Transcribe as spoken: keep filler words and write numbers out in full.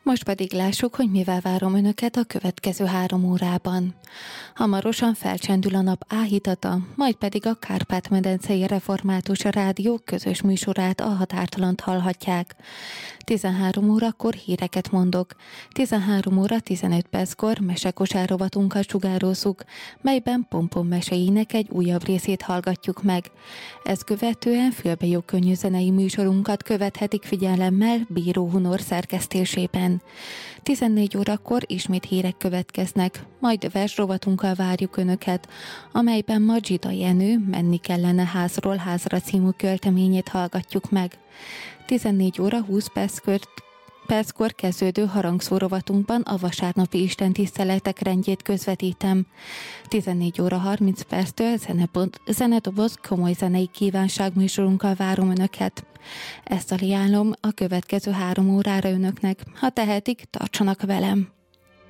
Most pedig lássuk, hogy mivel várom önöket a következő három órában. Hamarosan felcsendül a nap áhítata, majd pedig a Kárpát-medencei Református Rádió közös műsorát, a Határtalant hallhatják. tizenhárom órakor híreket mondok. tizenhárom óra tizenöt perckor mesekosár rovatunkat sugározzuk, melyben Pompom meséinek egy újabb részét hallgatjuk meg. Ezt követően fülbejókönnyű zenei műsorunkat követhetik figyelemmel Bíró Hunor szerkesztésében. tizennégy órakor ismét hírek következnek, majd versrovatunkkal várjuk önöket, amelyben ma Zsida Jenő Menni kellene házról házra című költeményét hallgatjuk meg. tizennégy óra húsz perckor perckor kezdődő harangszórovatunkban a vasárnapi istentiszteletek rendjét közvetítem. tizennégy óra harminc perctől zenedoboz komoly zenei kívánságműsorunkkal várom önöket. Ezt ajánlom a következő három órára önöknek. Ha tehetik, tartsanak velem!